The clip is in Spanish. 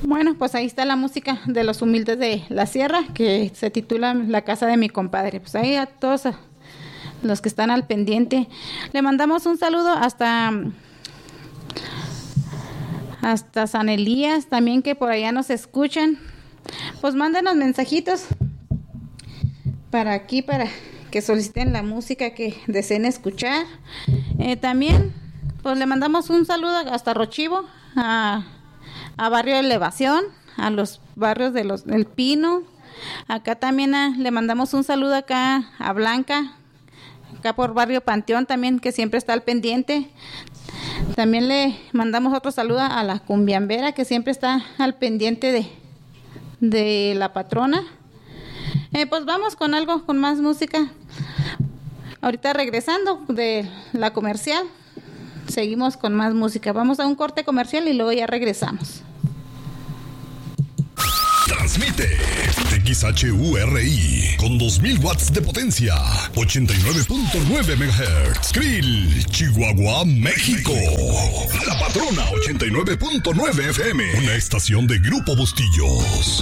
Bueno, pues ahí está la música de los humildes de la sierra, que se titula La casa de mi compadre. Pues ahí a todos los que están al pendiente, le mandamos un saludo hasta San Elías, también que por allá nos escuchan. Pues mándenos mensajitos para aquí, para que soliciten la música que deseen escuchar. También, pues le mandamos un saludo hasta Rochivo, a Barrio Elevación, a los barrios del Pino. Acá también le mandamos un saludo acá a Blanca, acá por Barrio Panteón también, que siempre está al pendiente. También le mandamos otro saludo a la cumbiambera, que siempre está al pendiente de la patrona. Pues vamos con algo, con más música. Ahorita regresando de la comercial, seguimos con más música. Vamos a un corte comercial y luego ya regresamos. Transmite XHURI con 2000 watts de potencia, 89.9 MHz, Krill, Chihuahua, México. La Patrona 89.9 FM, una estación de Grupo Bustillos.